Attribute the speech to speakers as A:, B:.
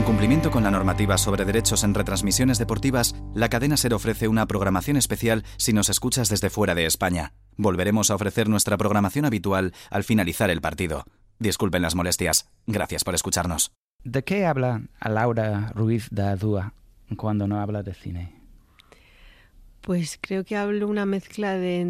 A: cumplimiento con la normativa sobre derechos en retransmisiones deportivas, la cadena SER ofrece una programación especial si nos escuchas desde fuera de España. Volveremos a ofrecer nuestra programación habitual al finalizar el partido. Disculpen las molestias. Gracias por escucharnos.
B: ¿De qué habla a Laura Ruiz de Azúa cuando no habla de cine?
C: Pues creo que hablo una mezcla de